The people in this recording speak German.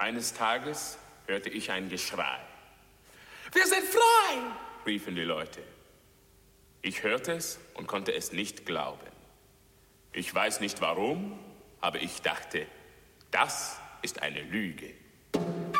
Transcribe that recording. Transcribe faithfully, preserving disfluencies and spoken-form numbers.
Eines Tages hörte ich ein Geschrei. Wir sind frei, riefen die Leute. Ich hörte es und konnte es nicht glauben. Ich weiß nicht warum, aber ich dachte, das ist eine Lüge.